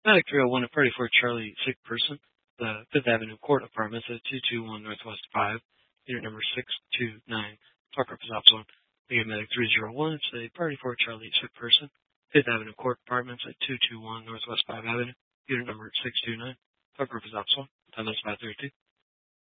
Medic 301 at 34 Charlie, sick person. The Fifth Avenue Court Apartments at 221 Northwest 5, unit number 629. Talk represents one. Again, Medic 301, it's a 34 Charlie, sick person. Fifth Avenue Court Apartments at 221 Northwest 5 Avenue, unit number 629. Talk represents one. Time is 5:32.